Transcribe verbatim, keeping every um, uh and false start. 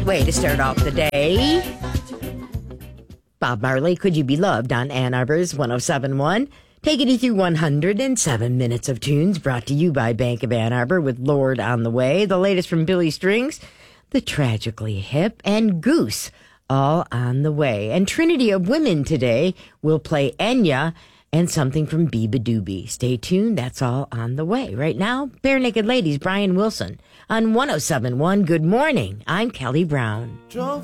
way to start off the day. Bob Marley, Could You Be Loved on Ann Arbor's one oh seven point one. Taking you through one hundred seven minutes of tunes brought to you by Bank of Ann Arbor with Lord on the way. The latest from Billy Strings, The Tragically Hip, and Goose, all on the way. And Trinity of Women today will play Enya and something from Biba Doobie. Stay tuned. That's all on the way. Right now, Bare Naked Ladies, Brian Wilson on one oh seven point one. Good morning. I'm Kelly Brown.